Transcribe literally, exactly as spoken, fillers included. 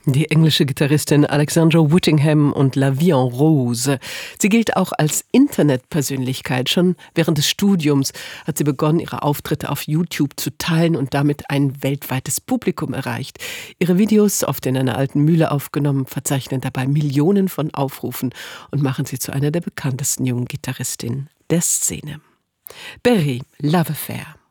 Die englische Gitarristin Alexandra Whittingham und La Vie en Rose. Sie gilt auch als Internetpersönlichkeit. Schon während des Studiums hat sie begonnen, ihre Auftritte auf YouTube zu teilen und damit ein weltweites Publikum erreicht. Ihre Videos, oft in einer alten Mühle aufgenommen, verzeichnen dabei Millionen von Aufrufen und machen sie zu einer der bekanntesten jungen Gitarristinnen der Szene. Berry, Love Affair.